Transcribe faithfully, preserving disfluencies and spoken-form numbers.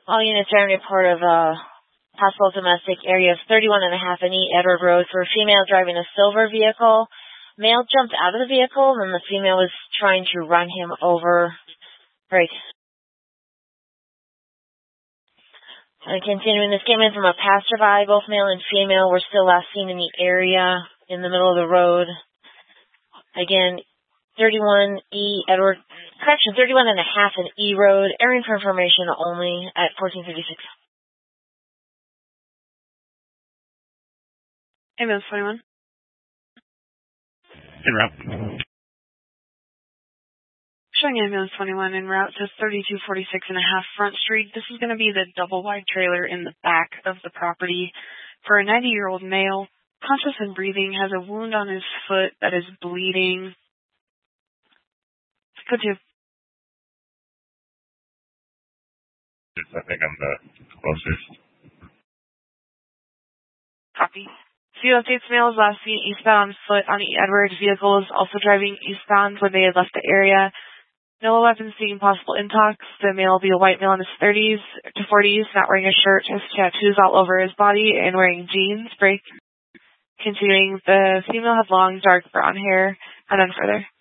All units are in report of a possible domestic area of thirty-one and a half in E. Edward Road for a female driving a silver vehicle. Male jumped out of the vehicle, and the female was trying to run him over. Right. And continuing the statement from a passerby, both male and female were still last seen in the area in the middle of the road. Again, thirty-one E. Edward, correction, thirty-one and a half in E. Road, airing for information only at fourteen fifty-six. Ambulance twenty-one. En route. Showing ambulance twenty-one en route to thirty-two forty-six and a half Front Street. This is going to be the double-wide trailer in the back of the property for a ninety-year-old male, conscious and breathing, has a wound on his foot that is bleeding. Go to. I think I'm the closest. Copy. Few updates. Male is last seen eastbound on foot on E. Edwards. Vehicle is also driving eastbound when they had left the area. No weapons seeking possible intox. The male will be a white male in his thirties to forties, not wearing a shirt, has tattoos all over his body, and wearing jeans. Break. Continuing, the female had long, dark brown hair, and then further.